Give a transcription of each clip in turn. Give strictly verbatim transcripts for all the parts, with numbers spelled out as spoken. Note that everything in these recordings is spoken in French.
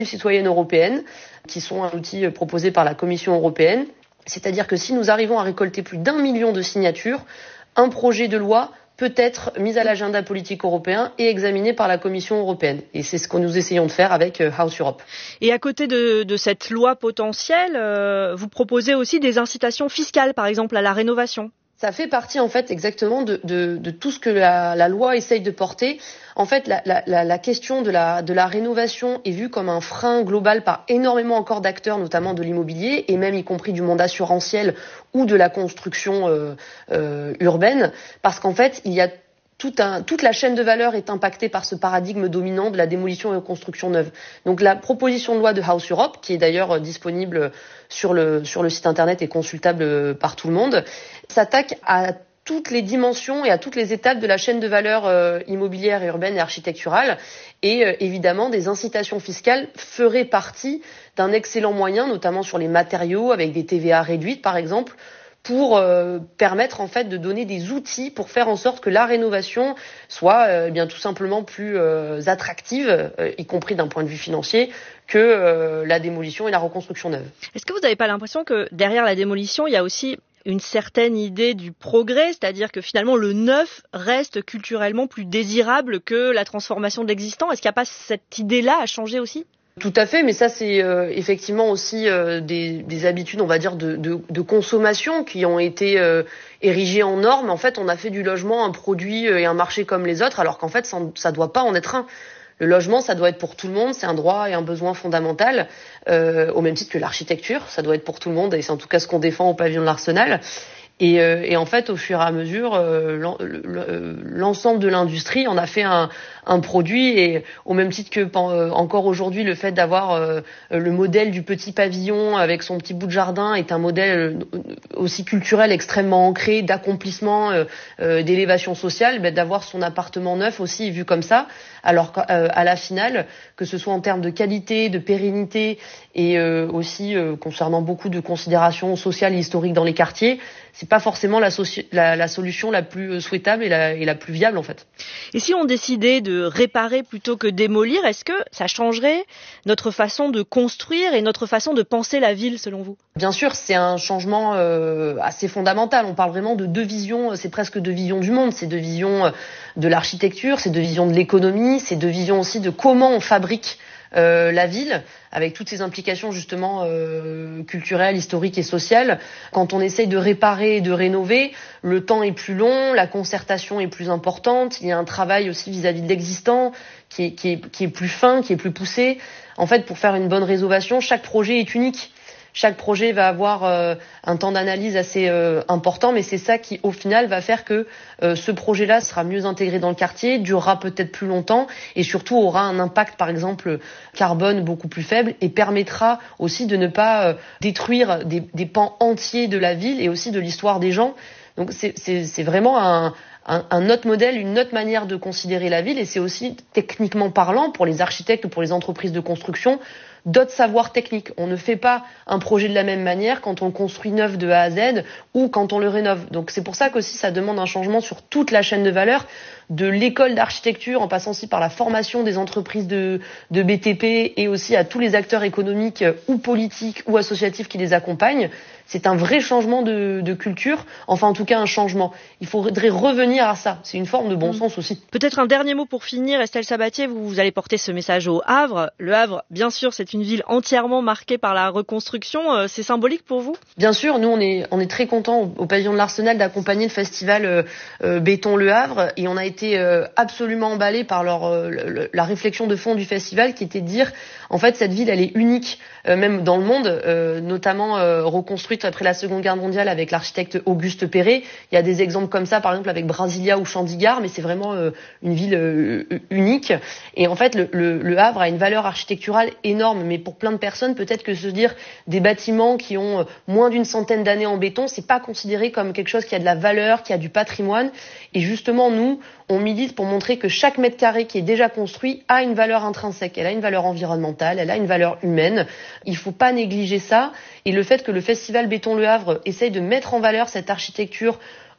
citoyennes européennes, qui sont un outil proposé par la Commission européenne. C'est-à-dire que si nous arrivons à récolter plus d'un million de signatures, un projet de loi peut être mis à l'agenda politique européen et examiné par la Commission européenne. Et c'est ce que nous essayons de faire avec House Europe. Et à côté de, de cette loi potentielle, euh, vous proposez aussi des incitations fiscales, par exemple à la rénovation. Ça fait partie en fait exactement de, de, de tout ce que la, la loi essaye de porter. En fait, la, la, la question de la, de la rénovation est vue comme un frein global par énormément encore d'acteurs, notamment de l'immobilier et même y compris du monde assurantiel ou de la construction euh, euh, urbaine, parce qu'en fait, il y a Tout un, toute la chaîne de valeur est impactée par ce paradigme dominant de la démolition et reconstruction neuve. Donc la proposition de loi de House Europe, qui est d'ailleurs disponible sur le, sur le site internet et consultable par tout le monde, s'attaque à toutes les dimensions et à toutes les étapes de la chaîne de valeur euh, immobilière, urbaine et architecturale. Et euh, évidemment, des incitations fiscales feraient partie d'un excellent moyen, notamment sur les matériaux, avec des T V A réduites par exemple, pour euh, permettre en fait de donner des outils pour faire en sorte que la rénovation soit euh, eh bien tout simplement plus euh, attractive, euh, y compris d'un point de vue financier, que euh, la démolition et la reconstruction neuve. Est-ce que vous n'avez pas l'impression que derrière la démolition, il y a aussi une certaine idée du progrès, c'est-à-dire que finalement le neuf reste culturellement plus désirable que la transformation de l'existant? Est-ce qu'il n'y a pas cette idée-là à changer aussi? Tout à fait, mais ça c'est euh, effectivement aussi euh, des, des habitudes, on va dire, de, de, de consommation qui ont été euh, érigées en normes. En fait, on a fait du logement un produit et un marché comme les autres, alors qu'en fait, ça, ça doit pas en être un. Le logement, ça doit être pour tout le monde, c'est un droit et un besoin fondamental, euh, au même titre que l'architecture, ça doit être pour tout le monde, et c'est en tout cas ce qu'on défend au pavillon de l'Arsenal. Et, euh, et en fait, au fur et à mesure, euh, l'ensemble de l'industrie en a fait un, un produit. Et au même titre que euh, encore aujourd'hui, le fait d'avoir euh, le modèle du petit pavillon avec son petit bout de jardin est un modèle aussi culturel extrêmement ancré, d'accomplissement, euh, euh, d'élévation sociale, ben, d'avoir son appartement neuf aussi vu comme ça. Alors qu'à euh, la finale, que ce soit en termes de qualité, de pérennité et euh, aussi euh, concernant beaucoup de considérations sociales et historiques dans les quartiers, c'est pas forcément la, soci- la, la solution la plus souhaitable et la, et la plus viable en fait. Et si on décidait de réparer plutôt que démolir, est-ce que ça changerait notre façon de construire et notre façon de penser la ville selon vous? Bien sûr, c'est un changement euh, assez fondamental. On parle vraiment de deux visions, c'est presque deux visions du monde. C'est deux visions de l'architecture, c'est deux visions de l'économie, c'est deux visions aussi de comment on fabrique Euh, la ville, avec toutes ces implications justement euh, culturelles, historiques et sociales. Quand on essaye de réparer et de rénover, le temps est plus long, la concertation est plus importante, il y a un travail aussi vis-à-vis de l'existant qui est, qui est, qui est plus fin, qui est plus poussé. En fait, pour faire une bonne rénovation, chaque projet est unique. Chaque projet va avoir euh, un temps d'analyse assez euh, important, mais c'est ça qui, au final, va faire que euh, ce projet-là sera mieux intégré dans le quartier, durera peut-être plus longtemps et surtout aura un impact, par exemple, carbone beaucoup plus faible et permettra aussi de ne pas euh, détruire des, des pans entiers de la ville et aussi de l'histoire des gens. Donc c'est, c'est, c'est vraiment un, un, un autre modèle, une autre manière de considérer la ville et c'est aussi techniquement parlant pour les architectes ou pour les entreprises de construction d'autres savoirs techniques. On ne fait pas un projet de la même manière quand on le construit neuf de A à Z ou quand on le rénove. Donc c'est pour ça qu'aussi ça demande un changement sur toute la chaîne de valeur, de l'école d'architecture en passant aussi par la formation des entreprises de, de B T P et aussi à tous les acteurs économiques ou politiques ou associatifs qui les accompagnent. C'est un vrai changement de, de culture, enfin en tout cas un changement. Il faudrait revenir à ça, c'est une forme de bon mmh. sens aussi. Peut-être un dernier mot pour finir, Estelle Sabatier, vous, vous allez porter ce message au Havre. Le Havre, bien sûr, c'est une ville entièrement marquée par la reconstruction, euh, c'est symbolique pour vous? Bien sûr, nous on est, on est très contents au, au pavillon de l'Arsenal d'accompagner le festival euh, euh, Béton Le Havre et on a été euh, absolument emballés par leur, euh, le, la réflexion de fond du festival qui était de dire en fait cette ville elle est unique, euh, même dans le monde, euh, notamment euh, reconstruite après la Seconde Guerre mondiale avec l'architecte Auguste Perret. Il y a des exemples comme ça, par exemple avec Brasilia ou Chandigarh, mais c'est vraiment euh, une ville euh, unique. Et en fait, le, le, le Havre a une valeur architecturale énorme, mais pour plein de personnes, peut-être que se dire des bâtiments qui ont moins d'une centaine d'années en béton, c'est pas considéré comme quelque chose qui a de la valeur, qui a du patrimoine. Et justement, nous, on milite pour montrer que chaque mètre carré qui est déjà construit a une valeur intrinsèque. Elle a une valeur environnementale, elle a une valeur humaine. Il faut pas négliger ça. Et le fait que le festival Béton Le Havre essaye de mettre en valeur cette architecture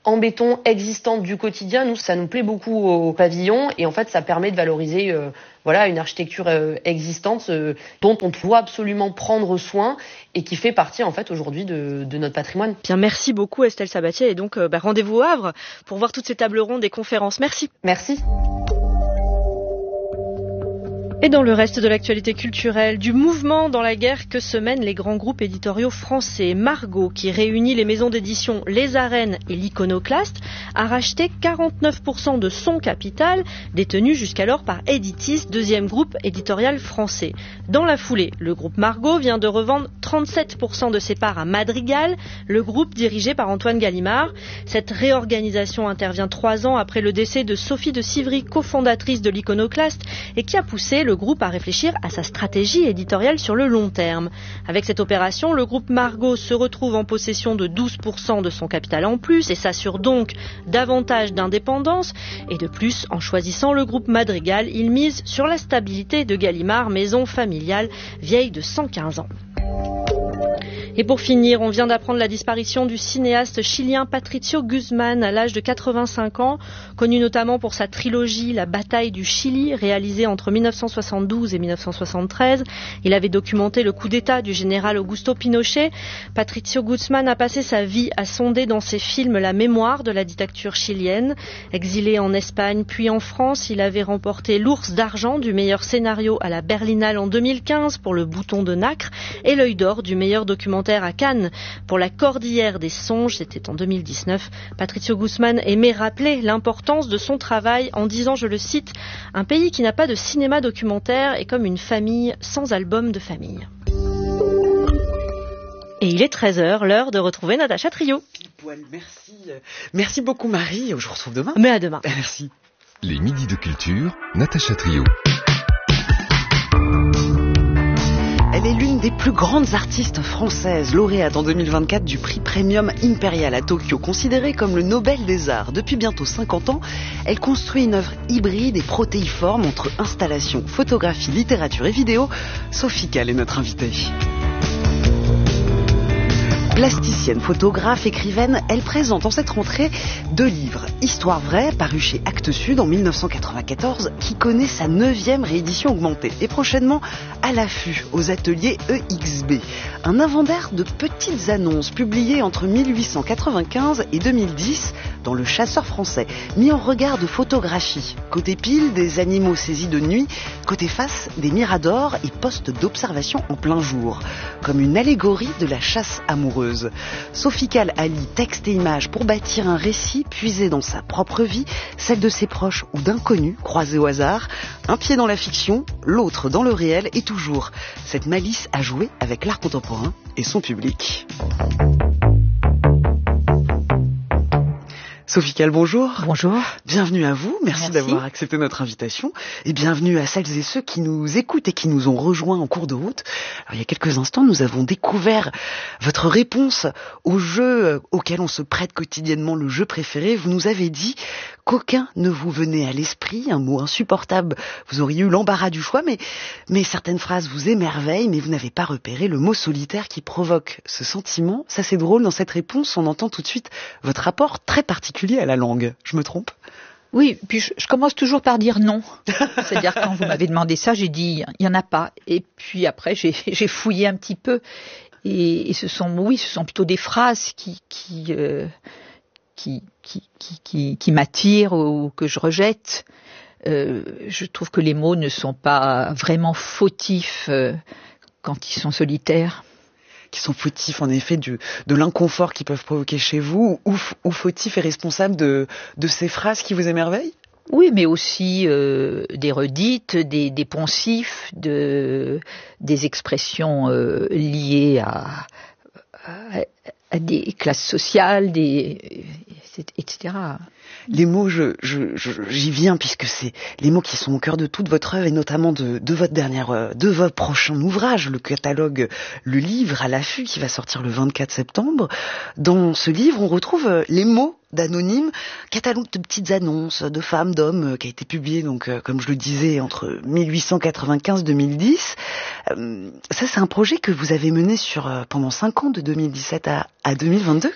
en béton existante du quotidien. Nous, ça nous plaît beaucoup au pavillon et en fait, ça permet de valoriser euh, voilà, une architecture euh, existante euh, dont on doit absolument prendre soin et qui fait partie en fait aujourd'hui de, de notre patrimoine. Bien, merci beaucoup Estelle Sabatier et donc euh, bah, rendez-vous au Havre pour voir toutes ces tables rondes et conférences. Merci. Merci. Et dans le reste de l'actualité culturelle, du mouvement dans la guerre que se mènent les grands groupes éditoriaux français, Margot, qui réunit les maisons d'édition Les Arènes et l'Iconoclaste, a racheté quarante-neuf pour cent de son capital, détenu jusqu'alors par Editis, deuxième groupe éditorial français. Dans la foulée, le groupe Margot vient de revendre trente-sept pour cent de ses parts à Madrigal, le groupe dirigé par Antoine Gallimard. Cette réorganisation intervient trois ans après le décès de Sophie de Sivry, cofondatrice de l'Iconoclaste, et qui a poussé le le groupe à réfléchir à sa stratégie éditoriale sur le long terme. Avec cette opération, le groupe Margot se retrouve en possession de douze pour cent de son capital en plus et s'assure donc davantage d'indépendance. Et de plus, en choisissant le groupe Madrigal, il mise sur la stabilité de Gallimard, maison familiale vieille de cent quinze ans. Et pour finir, on vient d'apprendre la disparition du cinéaste chilien Patricio Guzmán à l'âge de quatre-vingt-cinq ans, connu notamment pour sa trilogie La bataille du Chili, réalisée entre mille neuf cent soixante-douze et mille neuf cent soixante-treize. Il avait documenté le coup d'État du général Augusto Pinochet. Patricio Guzmán a passé sa vie à sonder dans ses films la mémoire de la dictature chilienne. Exilé en Espagne puis en France, il avait remporté l'Ours d'argent du meilleur scénario à la Berlinale en deux mille quinze pour Le Bouton de Nacre et l'Œil d'or du meilleur documentaire à Cannes pour La Cordillère des Songes, c'était en deux mille dix-neuf. Patricio Guzmán aimait rappeler l'importance de son travail en disant, je le cite, « Un pays qui n'a pas de cinéma documentaire est comme une famille sans album de famille ». Et il est treize heures, l'heure de retrouver Natacha Trio. Merci. Merci beaucoup Marie, je vous retrouve demain. Mais à demain. Merci. Les midis de culture, Natacha Trio. Elle est l'une des plus grandes artistes françaises, lauréate en deux mille vingt-quatre du prix Premium Imperial à Tokyo, considérée comme le Nobel des Arts. Depuis bientôt cinquante ans, elle construit une œuvre hybride et protéiforme entre installation, photographie, littérature et vidéo. Sophie Calle est notre invitée. Plasticienne, photographe, écrivaine, elle présente en cette rentrée deux livres. Histoire vraie, paru chez Actes Sud en mille neuf cent quatre-vingt-quatorze, qui connaît sa neuvième réédition augmentée. Et prochainement, à l'affût, aux ateliers E X B. Un inventaire de petites annonces publiées entre mille huit cent quatre-vingt-quinze et deux mille dix dans Le Chasseur français, mis en regard de photographie. Côté pile, des animaux saisis de nuit, côté face, des miradors et postes d'observation en plein jour. Comme une allégorie de la chasse amoureuse. Sophie Calle allie texte et images pour bâtir un récit puisé dans sa propre vie, celle de ses proches ou d'inconnus croisés au hasard. Un pied dans la fiction, l'autre dans le réel et toujours cette malice à jouer avec l'art contemporain et son public. Sophie Calle, bonjour. Bonjour. Bienvenue à vous. Merci, Merci d'avoir accepté notre invitation. Et bienvenue à celles et ceux qui nous écoutent et qui nous ont rejoints en cours de route. Alors, il y a quelques instants, nous avons découvert votre réponse au jeu auquel on se prête quotidiennement, le jeu préféré. Vous nous avez dit qu'aucun ne vous venait à l'esprit, un mot insupportable. Vous auriez eu l'embarras du choix, mais, mais certaines phrases vous émerveillent, mais vous n'avez pas repéré le mot solitaire qui provoque ce sentiment. Ça, c'est drôle. Dans cette réponse, on entend tout de suite votre rapport très particulier à la langue. Je me trompe ? Oui, puis je, je commence toujours par dire non. C'est-à-dire quand vous m'avez demandé ça, j'ai dit il y en a pas. Et puis après, j'ai, j'ai fouillé un petit peu. Et, et ce sont, oui, ce sont plutôt des phrases qui, qui, euh, qui, qui, qui, qui, qui m'attirent ou que je rejette. Euh, je trouve que les mots ne sont pas vraiment fautifs euh, quand ils sont solitaires. Qui sont fautifs en effet du, de l'inconfort qu'ils peuvent provoquer chez vous, ou, ou fautifs et responsables de, de ces phrases qui vous émerveillent ? Oui, mais aussi euh, des redites, des, des poncifs, de, des expressions euh, liées à, à, à des classes sociales, des, et cetera. Les mots, je, je, je, j'y viens puisque c'est les mots qui sont au cœur de toute votre œuvre et notamment de, de votre dernière, de votre prochain ouvrage, le catalogue, le livre à l'affût qui va sortir le vingt-quatre septembre. Dans ce livre, on retrouve les mots d'anonymes, catalogue de petites annonces de femmes, d'hommes, qui a été publié donc, comme je le disais, entre mille huit cent quatre-vingt-quinze et deux mille dix. Ça, c'est un projet que vous avez mené sur pendant cinq ans, de deux mille dix-sept à, à deux mille vingt-deux.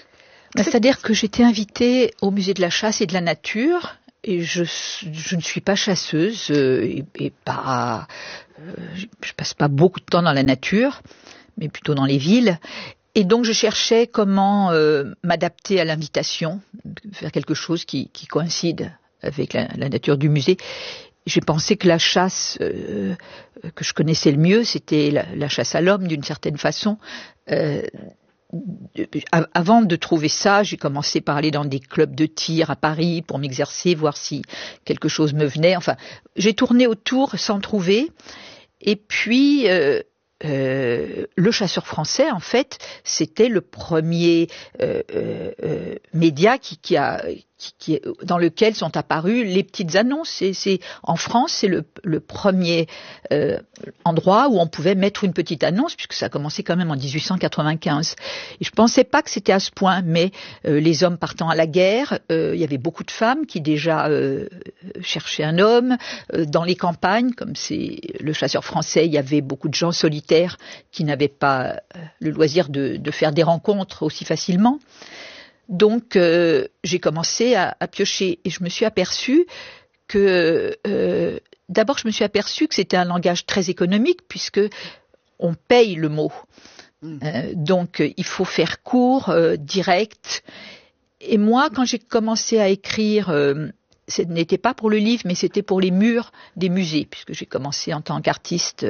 Ben, c'est-à-dire que j'étais invitée au musée de la chasse et de la nature. Et je, je ne suis pas chasseuse euh, et, et pas, euh, je passe pas beaucoup de temps dans la nature, mais plutôt dans les villes. Et donc je cherchais comment euh, m'adapter à l'invitation, faire quelque chose qui, qui coïncide avec la, la nature du musée. J'ai pensé que la chasse euh, que je connaissais le mieux, c'était la, la chasse à l'homme d'une certaine façon. Euh, Avant de trouver ça, j'ai commencé par aller dans des clubs de tir à Paris pour m'exercer, voir si quelque chose me venait. Enfin, j'ai tourné autour sans trouver. Et puis, euh, euh, le chasseur français, en fait, c'était le premier euh, euh, média qui, qui a, qui, qui, dans lequel sont apparues les petites annonces. C'est, c'est, en France, c'est le, le premier euh, endroit où on pouvait mettre une petite annonce, puisque ça a commencé quand même en dix-huit cent quatre-vingt-quinze. Et je pensais pas que c'était à ce point, mais euh, les hommes partant à la guerre, euh, il y avait beaucoup de femmes qui déjà euh, cherchaient un homme. Euh, dans les campagnes, comme c'est le chasseur français, il y avait beaucoup de gens solitaires qui n'avaient pas le loisir de, de faire des rencontres aussi facilement. Donc, euh, j'ai commencé à, à piocher et je me suis aperçue que, euh, d'abord, je me suis aperçue que c'était un langage très économique puisque on paye le mot. Mmh. Euh, donc, il faut faire court, euh, direct. Et moi, quand j'ai commencé à écrire, euh, ce n'était pas pour le livre, mais c'était pour les murs des musées, puisque j'ai commencé en tant qu'artiste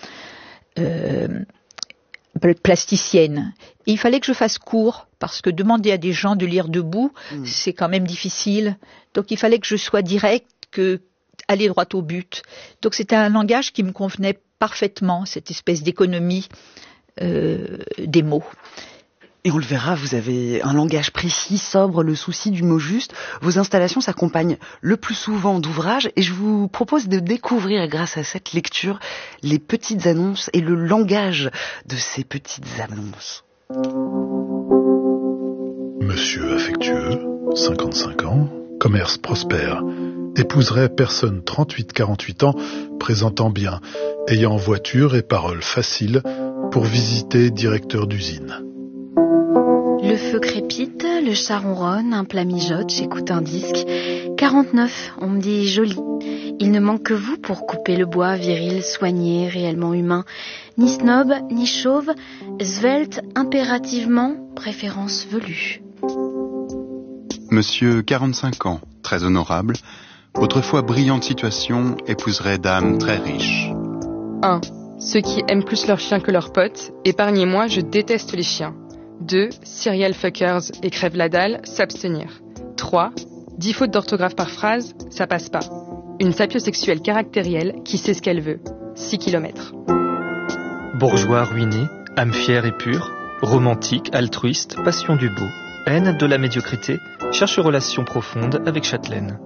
euh, plasticienne. Et il fallait que je fasse court, parce que demander à des gens de lire debout, mmh. c'est quand même difficile. Donc il fallait que je sois directe, que aller droit au but. Donc c'était un langage qui me convenait parfaitement, cette espèce d'économie euh, des mots. Et on le verra, vous avez un langage précis, sobre, le souci du mot juste. Vos installations s'accompagnent le plus souvent d'ouvrages et je vous propose de découvrir, grâce à cette lecture, les petites annonces et le langage de ces petites annonces. Monsieur affectueux, cinquante-cinq ans, commerce prospère, épouserait personne trente-huit quarante-huit ans, présentant bien, ayant voiture et parole facile pour visiter directeur d'usine. Le feu crépite, le chat ronronne, un plat mijote, j'écoute un disque. quarante-neuf, on me dit joli. Il ne manque que vous pour couper le bois viril, soigné, réellement humain. Ni snob, ni chauve, svelte, impérativement, préférence velue. Monsieur, quarante-cinq ans, très honorable, autrefois brillante situation, épouserait dame très riche. un. Ceux qui aiment plus leurs chiens que leurs potes, épargnez-moi, je déteste les chiens. deux. Serial fuckers et crève la dalle, s'abstenir. trois. dix fautes d'orthographe par phrase, ça passe pas. Une sapiosexuelle caractérielle qui sait ce qu'elle veut. six kilomètres. Bourgeois ruiné, âme fière et pure, romantique, altruiste, passion du beau, haine de la médiocrité, cherche relation profonde avec Châtelaine.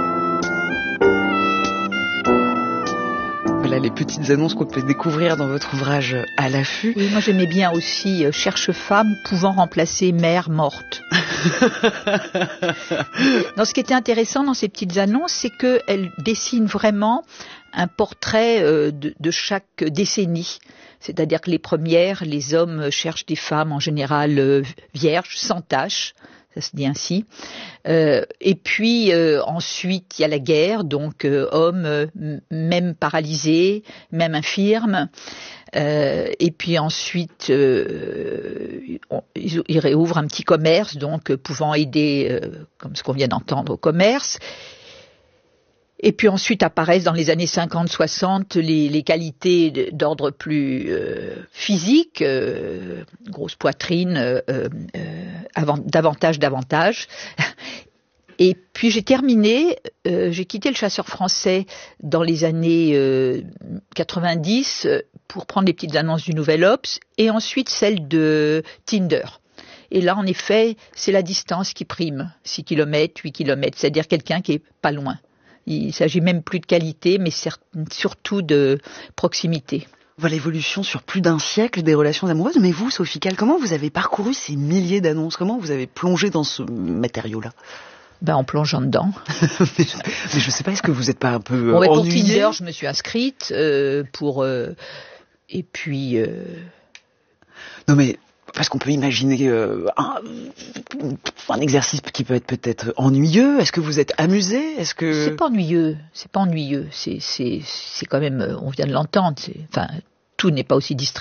Voilà les petites annonces qu'on peut découvrir dans votre ouvrage À l'affût. Oui, moi j'aimais bien aussi euh, cherche femme pouvant remplacer mère morte. Non, ce qui était intéressant dans ces petites annonces, c'est qu'elles dessinent vraiment un portrait euh, de, de chaque décennie. C'est-à-dire que les premières, les hommes cherchent des femmes en général euh, vierges, sans taches. Ça se dit ainsi. Euh, et puis euh, ensuite il y a la guerre, donc euh, hommes euh, même paralysés, même infirmes. Euh, et puis ensuite euh, on, ils, ils réouvrent un petit commerce, donc euh, pouvant aider, euh, comme ce qu'on vient d'entendre, au commerce. Et puis ensuite apparaissent dans les années cinquante soixante les, les qualités d'ordre plus euh, physique, euh, grosse poitrine, euh, euh, avant, davantage, davantage. Et puis j'ai terminé, euh, j'ai quitté le chasseur français dans les années euh, quatre-vingt-dix pour prendre les petites annonces du Nouvel Obs et ensuite celle de Tinder. Et là, en effet, c'est la distance qui prime, six kilomètres, huit kilomètres, c'est-à-dire quelqu'un qui est pas loin. Il ne s'agit même plus de qualité, mais surtout de proximité. Voilà l'évolution sur plus d'un siècle des relations amoureuses. Mais vous, Sophie Calle, comment vous avez parcouru ces milliers d'annonces? Comment vous avez plongé dans ce matériau-là? Ben, en plongeant dedans. mais je ne sais pas, est-ce que vous n'êtes pas un peu bon, ennuyée? Pour Tinder, je me suis inscrite. Euh, pour, euh, et puis... Euh... Non mais... parce qu'on peut imaginer euh, un, un exercice qui peut être peut-être ennuyeux. Est-ce que vous êtes amusé? Est-ce que c'est pas ennuyeux? C'est pas ennuyeux. C'est c'est c'est quand même. On vient de l'entendre. C'est, enfin, tout n'est pas aussi distrayant.